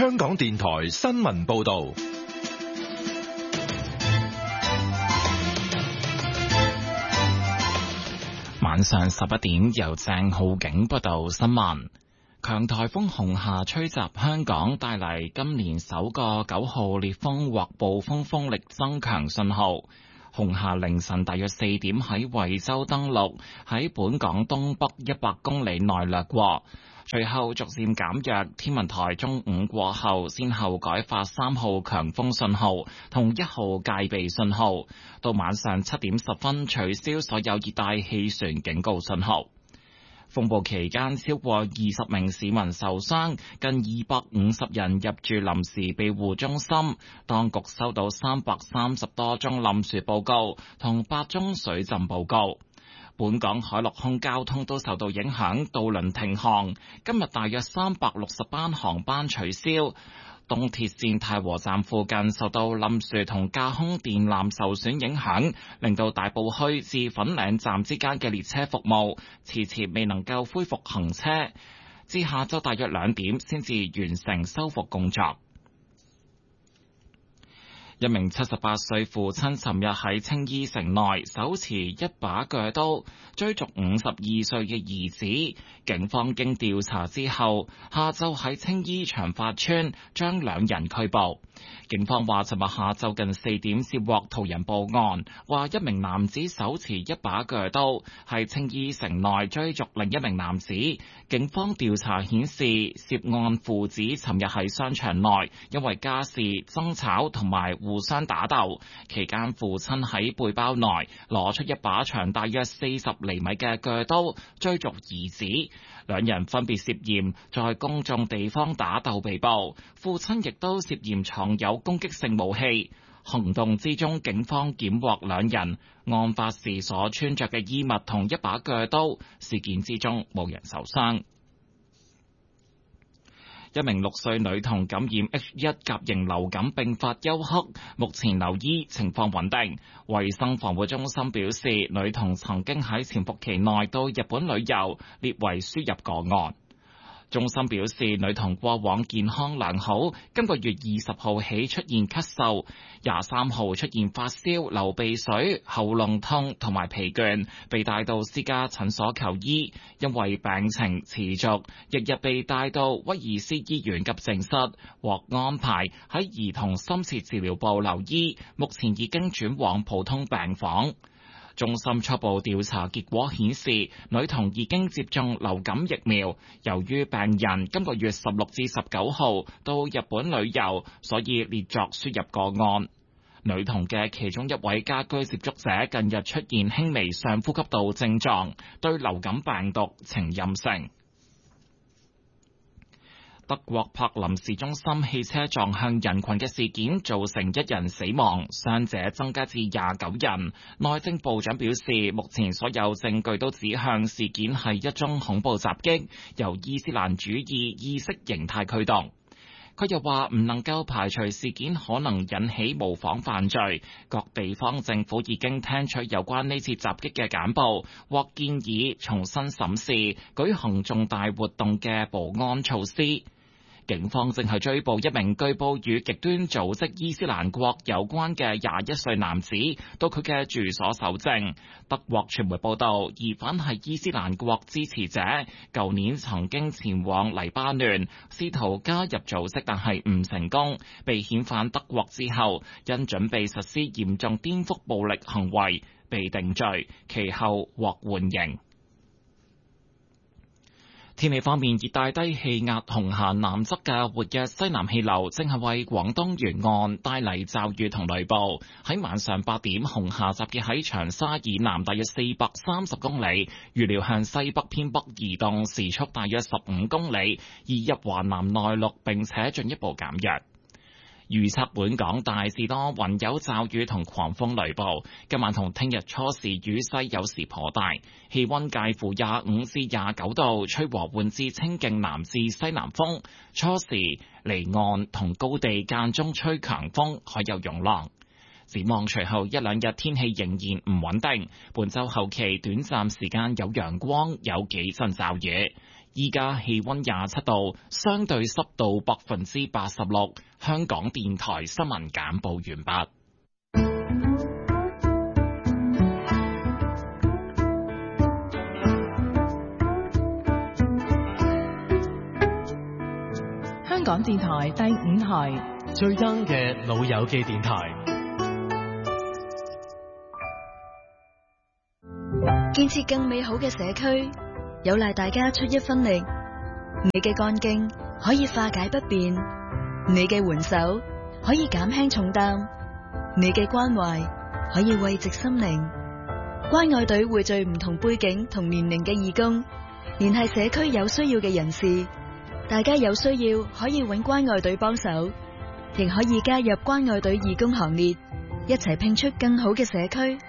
香港電台新聞報道。 晚上11點，由鄭浩景報道新聞。強颱風紅霞吹襲香港，帶嚟今年首個9號烈風或暴風風力增強信號。紅霞凌晨大約4點喺惠州登陸，喺本港東北100公里內掠過，隨後逐漸減弱。天文台中午過後，先後改發3號強風信號同1號戒備信號，到晚上7點10分取消所有熱帶氣旋警告信號。風暴期間，超過20名市民受傷，近250人入住臨時庇護中心。當局收到330多宗冧樹報告同8宗水浸報告。本港海陸空交通都受到影響，渡輪停航。今日大約360班航班取消。東鐵線太和站附近受到冧樹同架空電纜受損影響，令到大埔墟至粉嶺站之間嘅列車服務遲遲未能夠恢復行車，至下晝大約2點先至完成修復工作。一名78歲父親尋日喺青衣城內手持一把鋸刀追逐52歲嘅兒子，警方經調查之後，下晝喺青衣長發村將2人拘捕。警方話，尋日下晝近4點接獲途人報案，話一名男子手持一把鋸刀喺青衣城內追逐另一名男子。警方調查顯示，涉案父子尋日喺商場內因為家事爭吵同埋互相打鬥，期間父親喺背包內攞出一把長大約40厘米嘅鋸刀追逐兒子，2人分別涉嫌在公眾地方打鬥被捕，父親亦都涉嫌藏有攻擊性武器。行動之中，警方檢獲2人案發時所穿着嘅衣物同一把鋸刀，事件之中冇人受傷。一名6歲女童感染 H1 甲型流感並發休克，目前留醫，情況穩定。衛生防護中心表示，女童曾經喺潛伏期內到日本旅遊，列為輸入個案。中心表示，女童過往健康良好，今個月20號起出現咳嗽，23號出現發燒、流鼻水、喉嚨痛同埋疲倦，被帶到私家診所求醫，因為病情持續，翌日被帶到威爾斯醫院急症室，獲安排喺兒童深切治療部留醫，目前已經轉往普通病房。中心初步調查結果顯示，女童已經接種流感疫苗。由於病人今個月16至19號到日本旅遊，所以列作輸入個案。女童嘅其中一位家居接觸者近日出現輕微上呼吸道症狀，對流感病毒呈陰性。德國柏林市中心汽車撞向人群嘅事件造成1人死亡，傷者增加至29人。內政部長表示，目前所有證據都指向事件係一宗恐怖襲擊，由伊斯蘭主義意識形態驅動。佢又話唔能夠排除事件可能引起模仿犯罪，各地方政府已經聽取有關呢次襲擊嘅簡報，或建議重新審視舉行重大活動嘅保安措施。警方正係追捕一名據報與極端組織伊斯蘭國有關嘅21歲男子，到佢嘅住所搜證。德國傳媒報道，疑犯係伊斯蘭國支持者，舊年曾經前往黎巴嫩，試圖加入組織，但係唔成功，被遣返德國之後，因準備實施嚴重顛覆暴力行為，被定罪，其後獲緩刑。天氣方面，熱帶低氣壓紅霞南側嘅活躍西南氣流正係為廣東沿岸帶嚟驟雨同雷暴。喺晚上8點，紅霞集結喺長沙以南大約430公里，預料向西北偏北移動，時速大約15公里，移入華南內陸，並且進一步減弱。預測本港大致多雲，有驟雨同狂風雷暴。今晚同聽日初時雨勢有時頗大，氣溫介乎25至29度，吹和緩至清勁南至西南風。初時離岸同高地間中吹強風，海有湧浪。展望隨後1、2日天氣仍然唔穩定，本週後期短暫時間有陽光，有幾陣驟雨。 依家氣溫27度，相對濕度86%。香港電台新聞簡報完畢。 香港電台第5台最 young 嘅老友記電台， 建設更美好嘅社區，有賴大家出一分力。你嘅幹勁可以化解不便，你嘅援手可以減輕重擔，你嘅關懷可以慰藉心靈。關愛隊匯聚唔同背景同年齡嘅義工，聯繫社區有需要嘅人士。大家有需要可以揾關愛隊幫手，亦可以加入關愛隊義工行列，一齊拼出更好嘅社區。